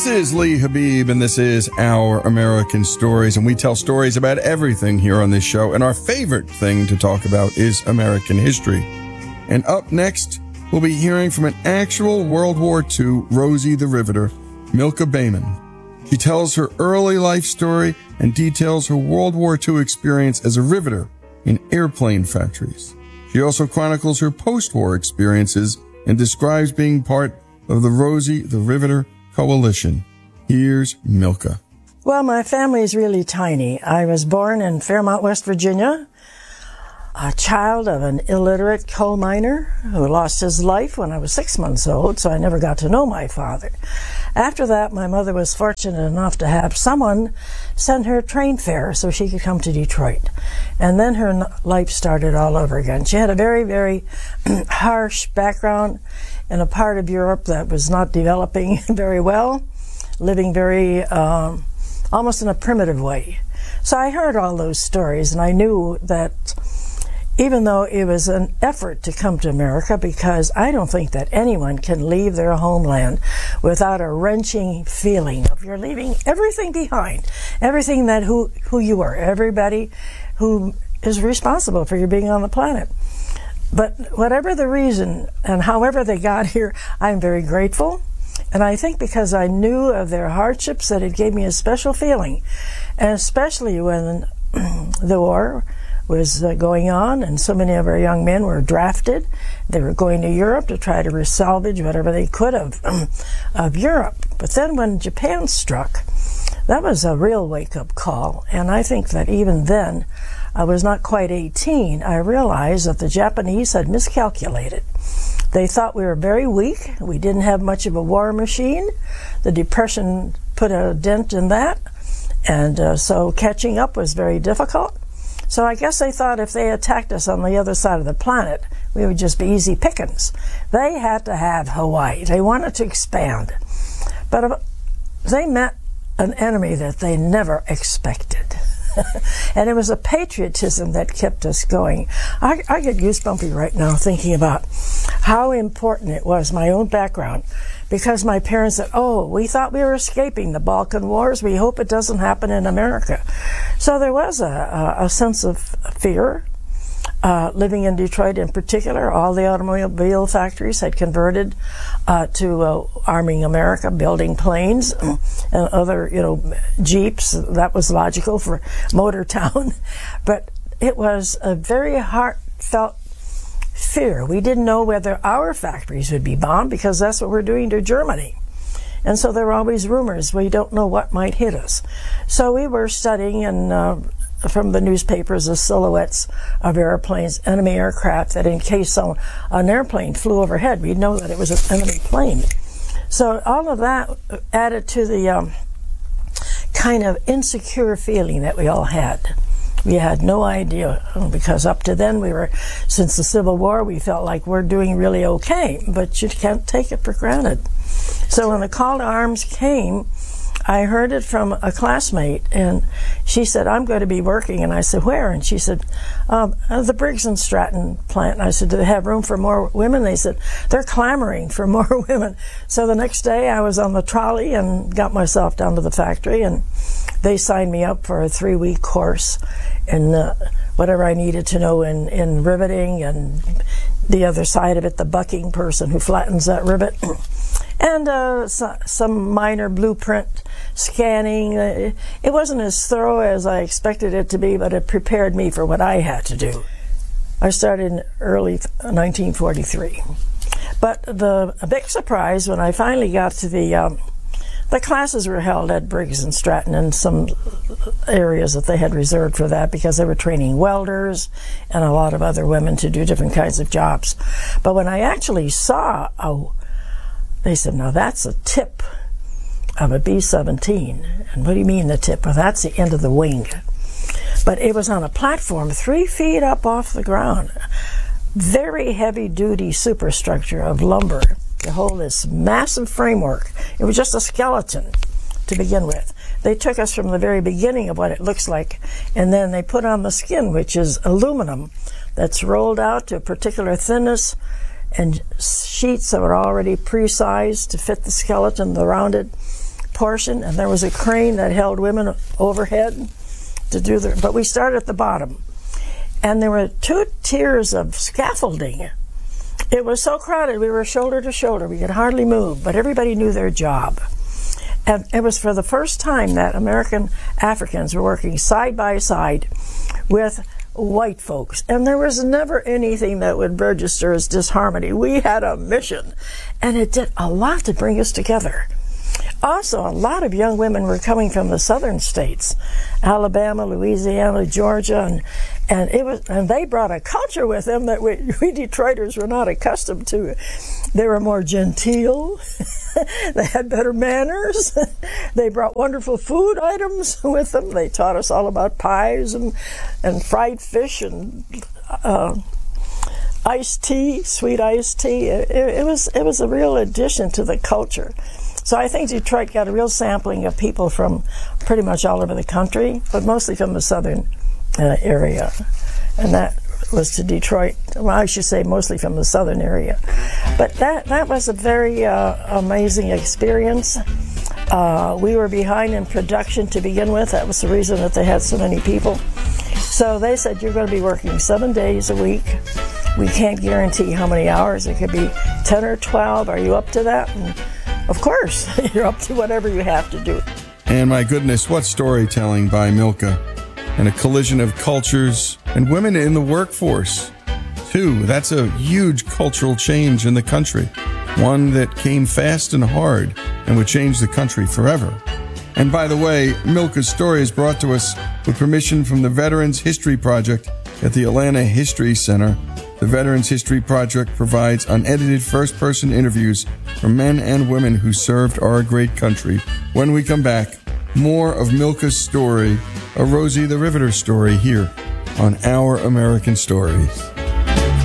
is Lee Habib, and this is Our American Stories, and we tell stories about everything here on this show, and our favorite thing to talk about is American history. And up next, we'll be hearing from an actual World War II Rosie the Riveter, Milka Bayman. She tells her early life story and details her World War II experience as a riveter in airplane factories. She also chronicles her post-war experiences and describes being part of the Rosie the Riveter Coalition. Here's Milka. Well, my family is really tiny. I was born in Fairmont, West Virginia, a child of an illiterate coal miner who lost his life when I was 6 months old, so I never got to know my father. After that, my mother was fortunate enough to have someone send her train fare so she could come to Detroit. And then her life started all over again. She had a very, very harsh background in a part of Europe that was not developing very well, living very, almost in a primitive way. So I heard all those stories, and I knew that even though it was an effort to come to America, because I don't think that anyone can leave their homeland without a wrenching feeling of you're leaving everything behind, everything that who you are, everybody who is responsible for your being on the planet. But whatever the reason and however they got here, I'm very grateful. And I think because I knew of their hardships that it gave me a special feeling, and especially when the war was going on and so many of our young men were drafted. They were going to Europe to try to salvage whatever they could of Europe. But then when Japan struck, that was a real wake-up call. And I think that even then, I was not quite 18, I realized that the Japanese had miscalculated. They thought we were very weak. We didn't have much of a war machine. The Depression put a dent in that. And so catching up was very difficult. So I guess they thought if they attacked us on the other side of the planet, we would just be easy pickings. They had to have Hawaii. They wanted to expand. But they met an enemy that they never expected. And it was a patriotism that kept us going. I get goosebumpy right now thinking about how important it was, my own background, because my parents said, oh, we thought we were escaping the Balkan Wars. We hope it doesn't happen in America. So there was a sense of fear. Living in Detroit in particular, all the automobile factories had converted to arming America, building planes and other, jeeps. That was logical for Motor Town. But it was a very heartfelt fear. We didn't know whether our factories would be bombed because that's what we're doing to Germany. And so there were always rumors. We don't know what might hit us. So we were studying from the newspapers the silhouettes of airplanes, enemy aircraft, that in case an airplane flew overhead, we'd know that it was an enemy plane. So all of that added to the kind of insecure feeling that we all had. We had no idea, because up to then since the Civil War, we felt like we're doing really okay, but you can't take it for granted. So when the call to arms came, I heard it from a classmate, and she said, I'm going to be working. And I said, where? And she said, the Briggs & Stratton plant. And I said, do they have room for more women? They said, they're clamoring for more women. So the next day I was on the trolley and got myself down to the factory, and they signed me up for a 3-week course in whatever I needed to know in riveting and the other side of it, the bucking person who flattens that rivet. And some minor blueprint scanning. It wasn't as thorough as I expected it to be, but it prepared me for what I had to do. I started in early 1943. But a big surprise when I finally got to the classes were held at Briggs & Stratton in some areas that they had reserved for that, because they were training welders and a lot of other women to do different kinds of jobs. But when I actually saw they said, now that's a tip of a B-17. And what do you mean the tip? Well, that's the end of the wing. But it was on a platform 3 feet up off the ground. Very heavy-duty superstructure of lumber to hold this massive framework. It was just a skeleton to begin with. They took us from the very beginning of what it looks like, and then they put on the skin, which is aluminum, that's rolled out to a particular thinness, and sheets that were already pre-sized to fit the skeleton, the rounded portion, and there was a crane that held women overhead to do but we started at the bottom. And there were 2 tiers of scaffolding. It was so crowded, we were shoulder to shoulder. We could hardly move, but everybody knew their job. And it was for the first time that American Africans were working side by side with white folks. And there was never anything that would register as disharmony. We had a mission, and it did a lot to bring us together. Also, a lot of young women were coming from the southern states, Alabama, Louisiana, Georgia, and they brought a culture with them that we Detroiters were not accustomed to. They were more genteel. They had better manners. They brought wonderful food items with them. They taught us all about pies and fried fish and iced tea, sweet iced tea. It was a real addition to the culture. So I think Detroit got a real sampling of people from pretty much all over the country, but mostly from the southern area. And that was to Detroit. Well, I should say mostly from the southern area. But that was a very amazing experience. We were behind in production to begin with. That was the reason that they had so many people. So they said, you're going to be working 7 days a week. We can't guarantee how many hours. It could be 10 or 12. Are you up to that? And of course, you're up to whatever you have to do. And my goodness, what storytelling by Milka. And a collision of cultures and women in the workforce, too. That's a huge cultural change in the country. One that came fast and hard and would change the country forever. And by the way, Milka's story is brought to us with permission from the Veterans History Project at the Atlanta History Center. The Veterans History Project provides unedited first-person interviews from men and women who served our great country. When we come back, more of Milka's story, a Rosie the Riveter story here on Our American Stories.